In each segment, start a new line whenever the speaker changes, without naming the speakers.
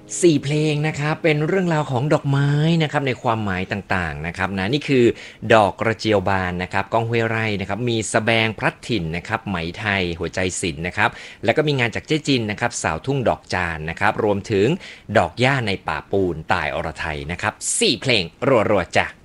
4เพลงนะครับเป็นเรื่องราวของดอกไม้นะครับในความหมายต่างๆนะครับนะนี่คือดอกกระเจียวบานนะครับก้องห้วยไร่นะครับมีสแบงพลัดถิ่นนะครับไหมไทยหัวใจศิลป์นะครับแล้วก็มีงานจากเจ๊จินนะครับสาวทุ่งดอกจานนะครับรวมถึงดอกหญ้าในป่าปูนตายอรไทยนะครับ4เพลงรัวๆจ้ะ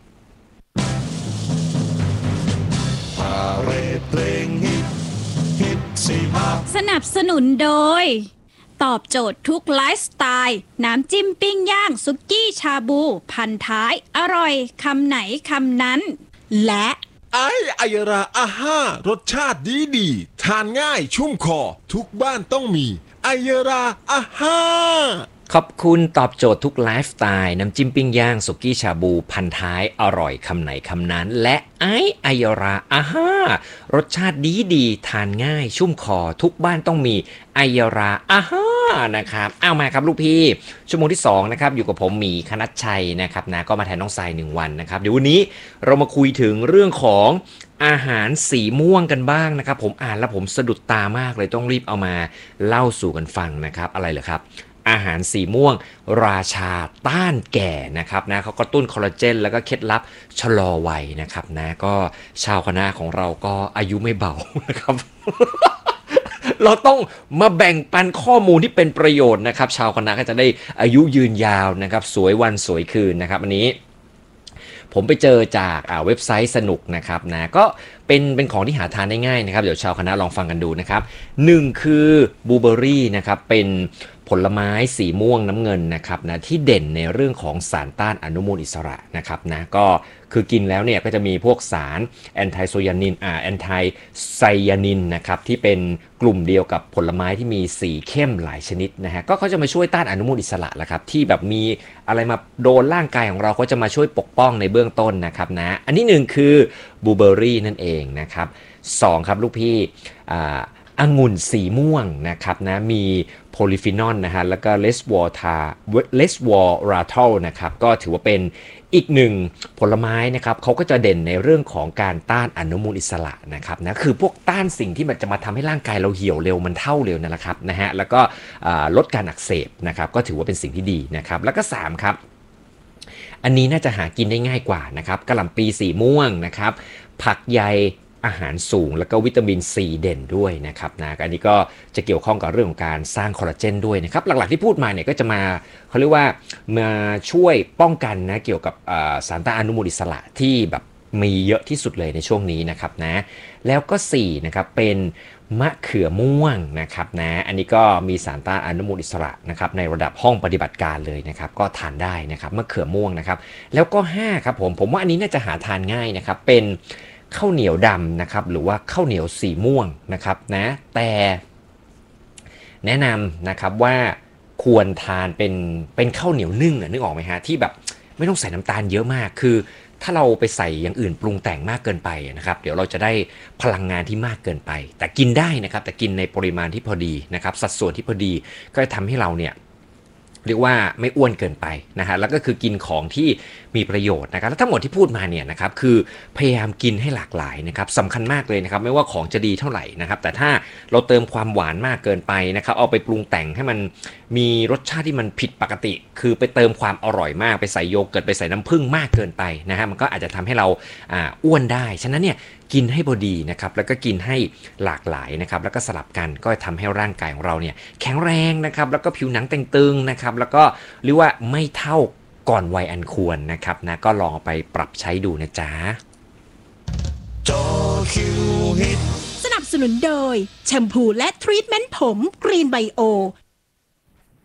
พาเรดเพลงฮิตสี่ภาค
สนับสนุนโดยตอบโจทย์ทุกไลฟ์สไตล์น้ำจิ้มปิ้งย่างซุกี้ชาบูพันท้ายอร่อยคำไหนคำนั้นและ
ไอยราอาห้ารสชาติดีทานง่ายชุ่มคอทุกบ้านต้องมีไอยราอาห้า
ขอบคุณตอบโจทย์ทุกไลฟ์สไตล์น้ำจิ้มปิ้งย่างสุกี้ชาบูพันท้ายอร่อยคำไหนคำนั้นและไอยราอาห้ารสชาติดีทานง่ายชุ่มคอทุกบ้านต้องมีไอยราอาห้านะครับเอามาครับลูกพี่ชั่วโมงที่2นะครับอยู่กับผมหมีคณัชชัยนะครับนะก็มาแทนน้องทราย1วันนะครับเดี๋ยววันนี้เรามาคุยถึงเรื่องของอาหารสีม่วงกันบ้างนะครับผมอ่านแล้วผมสะดุดตามากเลยต้องรีบเอามาเล่าสู่กันฟังนะครับอะไรเหรอครับอาหารสีม่วงราชาต้านแก่นะครับนะเขากระตุ้นคอลลาเจนแล้วก็เคล็ดลับชะลอวัยนะครับนะก็ชาวคณะของเราก็อายุไม่เบานะครับ เราต้องมาแบ่งปันข้อมูลที่เป็นประโยชน์นะครับชาวคณะก็จะได้อายุยืนยาวนะครับสวยวันสวยคืนนะครับอันนี้ผมไปเจอจากเว็บไซต์สนุกนะครับนะก็เป็นของที่หาทานได้ง่ายนะครับเดี๋ยวชาวคณะลองฟังกันดูนะครับ1คือบลูเบอร์รี่นะครับเป็นผลไม้สีม่วงน้ำเงินนะครับนะที่เด่นในเรื่องของสารต้านอนุมูลอิสระนะครับนะก็คือกินแล้วเนี่ยก็จะมีพวกสารแอนไทไซยานินแอนไทไซยานินนะครับที่เป็นกลุ่มเดียวกับผลไม้ที่มีสีเข้มหลายชนิดนะฮะก็เขาจะมาช่วยต้านอนุมูลอิสระแหละครับที่แบบมีอะไรมาโดนร่างกายของเราก็จะมาช่วยปกป้องในเบื้องต้นนะครับนะอันที่1คือบลูเบอร์รี่นั่นเองนะครับ2ครับลูกพี่องุ่นสีม่วงนะครับนะมีโพลีฟีนอลนะฮะแล้วก็เลสวอราทอลนะครับก็ถือว่าเป็นอีกหนึ่งผลไม้นะครับเขาก็จะเด่นในเรื่องของการต้านอนุมูลอิสระนะครับนะคือพวกต้านสิ่งที่มันจะมาทำให้ร่างกายเราเหี่ยวเร็วมันเท่าเร็วนั่นแหละครับนะฮะแล้วก็ลดการอักเสบนะครับก็ถือว่าเป็นสิ่งที่ดีนะครับแล้วก็3ครับอันนี้น่าจะหากินได้ง่ายกว่านะครับกะหล่ำปีสีม่วงนะครับผักใยอาหารสูงแล้วก็วิตามินซีเด่นด้วยนะครับนะอันนี้ก็จะเกี่ยวข้องกับเรื่องของการสร้างคอลลาเจนด้วยนะครับหลักๆที่พูดมาเนี่ยก็จะมาเขาเรียกว่ามาช่วยป้องกันนะเกี่ยวกับสารต้านอนุมูลอิสระที่แบบมีเยอะที่สุดเลยในช่วงนี้นะครับนะแล้วก็4นะครับเป็นมะเขือม่วงนะครับนะอันนี้ก็มีสารต้านอนุมูลอิสระนะครับในระดับห้องปฏิบัติการเลยนะครับก็ทานได้นะครับมะเขือม่วงนะครับแล้วก็5ครับผมว่าอันนี้น่าจะหาทานง่ายนะครับเป็นข้าวเหนียวดำนะครับหรือว่าข้าวเหนียวสีม่วงนะครับนะแต่แนะนำนะครับว่าควรทานเป็นข้าวเหนียวนึ่งนึกออกไหมฮะที่แบบไม่ต้องใส่น้ำตาลเยอะมากคือถ้าเราไปใส่อย่างอื่นปรุงแต่งมากเกินไปนะครับเดี๋ยวเราจะได้พลังงานที่มากเกินไปแต่กินได้นะครับแต่กินในปริมาณที่พอดีนะครับสัดส่วนที่พอดีก็จะทำให้เราเนี่ยเรียกว่าไม่อ้วนเกินไปนะฮะแล้วก็คือกินของที่มีประโยชน์นะครับแล้วทั้งหมดที่พูดมาเนี่ยนะครับคือพยายามกินให้หลากหลายนะครับสำคัญมากเลยนะครับไม่ว่าของจะดีเท่าไหร่นะครับแต่ถ้าเราเติมความหวานมากเกินไปนะครับเอาไปปรุงแต่งให้มันมีรสชาติที่มันผิดปกติคือไปเติมความอร่อยมากไปใส่โยเกิร์ตไปใส่น้ำผึ้งมากเกินไปนะฮะมันก็อาจจะทำให้เราอ้วนได้ฉะนั้นเนี่ยกินให้พอดีนะครับแล้วก็กินให้หลากหลายนะครับแล้วก็สลับกันก็ทำให้ร่างกายของเราเนี่ยแข็งแรงนะครับแล้วก็ผิวหนังเต่งตึงนะครับแล้วก็เรียกว่าไม่เท่าก่อนวัยอันควรนะครับนะก็ลองเอาไปปรับใช้ดูนะจ๊ะ
จอคิวฮิต
สนับสนุนโดยแชมพูและทรีทเมนต์ผมกรีนไบโอ